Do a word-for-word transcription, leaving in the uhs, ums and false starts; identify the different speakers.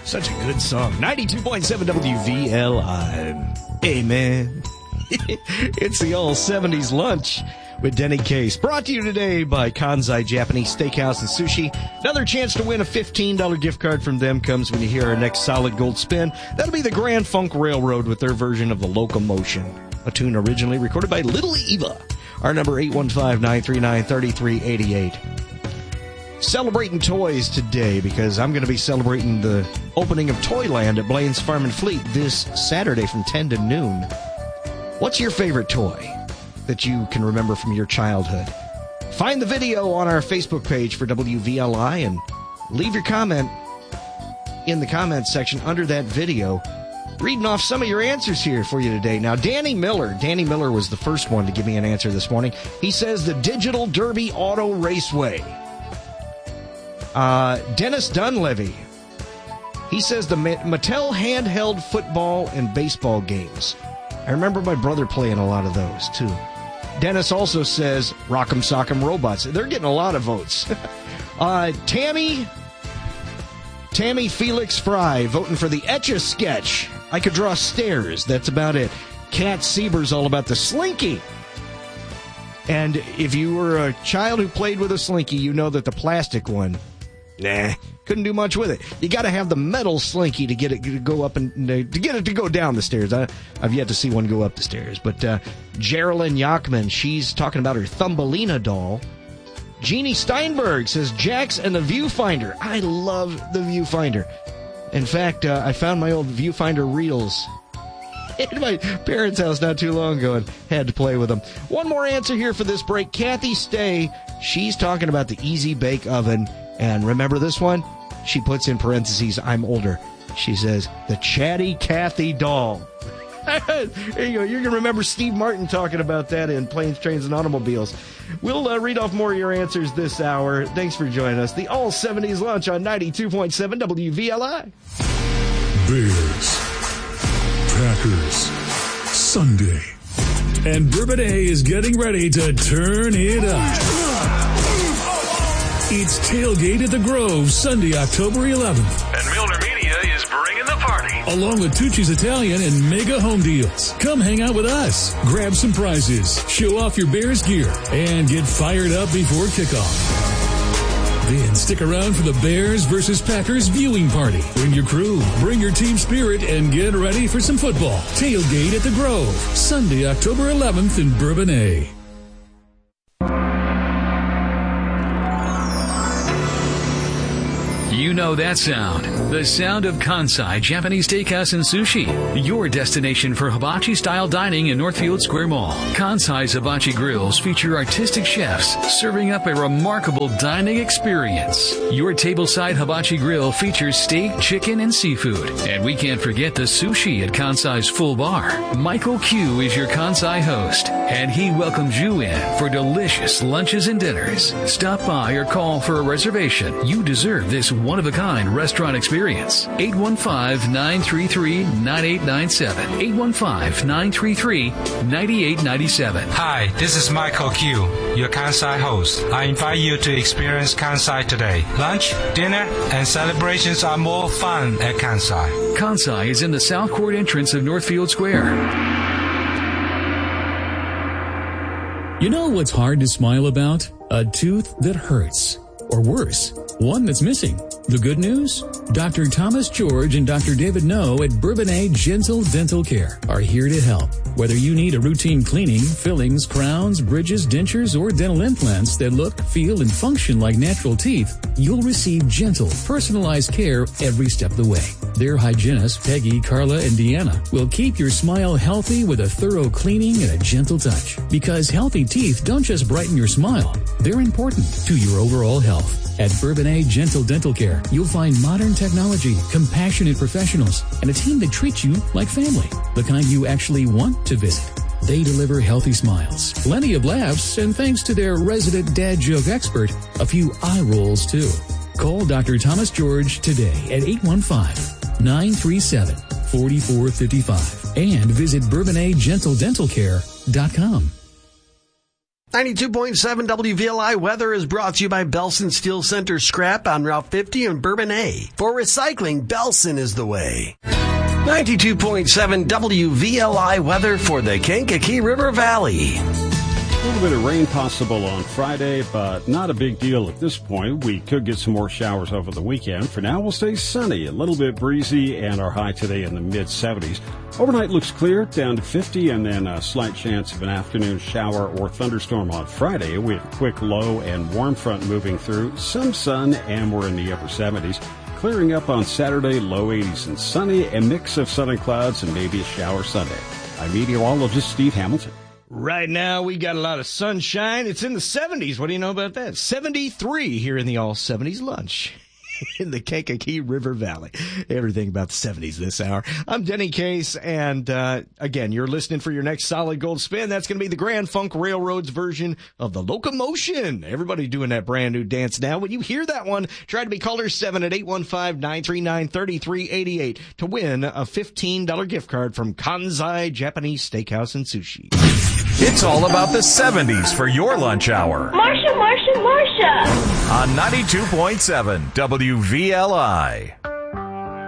Speaker 1: Such a good song. ninety-two point seven W V L I. Amen. It's the old seventies lunch with Denny Case. Brought to you today by Kansai Japanese Steakhouse and Sushi. Another chance to win a fifteen dollars gift card from them comes when you hear our next solid gold spin. That'll be the Grand Funk Railroad with their version of the Locomotion, a tune originally recorded by Little Eva. Our number eight one five, nine three nine, three three eight eight. Celebrating toys today because I'm going to be celebrating the opening of Toyland at Blaine's Farm and Fleet this Saturday from ten to noon. What's your favorite toy that you can remember from your childhood? Find the video on our Facebook page for W V L I and leave your comment in the comments section under that video. Reading off some of your answers here for you today. Now, Danny Miller. Danny Miller was the first one to give me an answer this morning. He says the Digital Derby Auto Raceway. Uh, Dennis Dunleavy. He says the Mattel handheld football and baseball games. I remember my brother playing a lot of those, too. Dennis also says Rock'em Sock'em Robots. They're getting a lot of votes. uh, Tammy... Tammy Felix Fry voting for the Etch-a-Sketch. I could draw stairs. That's about it. Kat Sieber's all about the Slinky. And if you were a child who played with a Slinky, you know that the plastic one, nah, couldn't do much with it. You got to have the metal Slinky to get it to go up and to get it to go down the stairs. I, I've yet to see one go up the stairs. But uh, Geraldine Yachman, she's talking about her Thumbelina doll. Jeannie Steinberg says Jax and the Viewfinder. I love the Viewfinder. In fact, uh, I found my old Viewfinder reels at my parents' house not too long ago and had to play with them. One more answer here for this break. Kathy Stay, she's talking about the Easy Bake Oven. And remember this one? She puts in parentheses, I'm older. She says, the Chatty Cathy doll. There you go. You're going to remember Steve Martin talking about that in Planes, Trains, and Automobiles. We'll uh, read off more of your answers this hour. Thanks for joining us. The All seventies Lunch on ninety-two point seven W V L I.
Speaker 2: Bears, Packers, Sunday. And Bourbonnais is getting ready to turn it up. It's Tailgate at the Grove, Sunday, October eleventh.
Speaker 3: And Milner Media is bringing the party.
Speaker 2: Along with Tucci's Italian and Mega Home Deals. Come hang out with us, grab some prizes, show off your Bears gear, and get fired up before kickoff. Then stick around for the Bears versus Packers viewing party. Bring your crew, bring your team spirit, and get ready for some football. Tailgate at the Grove, Sunday, October eleventh in Bourbonnais.
Speaker 4: You know that sound. The sound of Kansai Japanese Steakhouse and Sushi. Your destination for hibachi-style dining in Northfield Square Mall. Kansai's Hibachi Grills feature artistic chefs serving up a remarkable dining experience. Your tableside hibachi grill features steak, chicken, and seafood. And we can't forget the sushi at Kansai's full bar. Michael Q is your Kansai host, and he welcomes you in for delicious lunches and dinners. Stop by or call for a reservation. You deserve this one-of-a-kind restaurant experience. eight one five, nine three three, nine eight nine seven. eight one five, nine three three, nine eight nine seven.
Speaker 5: Hi, this is Michael Q, your Kansai host. I invite you to experience Kansai today. Lunch, dinner, and celebrations are more fun at Kansai.
Speaker 4: Kansai is in the South Court entrance of Northfield Square.
Speaker 2: You know what's hard to smile about? A tooth that hurts. Or worse, one that's missing. The good news? Doctor Thomas George and Doctor David No at Bourbonnais Gentle Dental Care are here to help. Whether you need a routine cleaning, fillings, crowns, bridges, dentures, or dental implants that look, feel, and function like natural teeth, you'll receive gentle, personalized care every step of the way. Their hygienists, Peggy, Carla, and Deanna, will keep your smile healthy with a thorough cleaning and a gentle touch. Because healthy teeth don't just brighten your smile, they're important to your overall health. At Bourbonnais Gentle Dental Care, you'll find modern technology, compassionate professionals, and a team that treats you like family, the kind you actually want to visit. They deliver healthy smiles, plenty of laughs, and thanks to their resident dad joke expert, a few eye rolls too. Call Doctor Thomas George today at eight one five, nine three seven, four four five five and visit Bourbonnais Gentle Dental Care dot com.
Speaker 6: ninety-two point seven W V L I weather is brought to you by Belson Steel Center Scrap on Route fifty in Bourbonnais. For recycling, Belson is the way. ninety-two point seven W V L I weather for the Kankakee River Valley.
Speaker 7: A little bit of rain possible on Friday, but not a big deal at this point. We could get some more showers over the weekend. For now, we'll stay sunny, a little bit breezy, and our high today in the mid seventies. Overnight looks clear, down to fifty, and then a slight chance of an afternoon shower or thunderstorm on Friday. We have a quick low and warm front moving through, some sun, and we're in the upper seventies. Clearing up on Saturday, low eighties and sunny, a mix of sun and clouds, and maybe a shower Sunday. I'm meteorologist Steve Hamilton.
Speaker 1: Right now, we got a lot of sunshine. It's in the seventies. What do you know about that? seventy-three here in the all seventies lunch in the Kankakee River Valley. Everything about the seventies this hour. I'm Denny Case, and uh again, you're listening for your next solid gold spin. That's going to be the Grand Funk Railroad's version of the Locomotion. Everybody doing that brand new dance now. When you hear that one, try to be caller seven at eight one five, nine three nine, three three eight eight to win a fifteen dollars gift card from Kansai Japanese Steakhouse and Sushi.
Speaker 3: It's all about the seventies for your lunch hour.
Speaker 8: Marsha, Marsha, Marsha.
Speaker 3: On ninety-two point seven W V L I.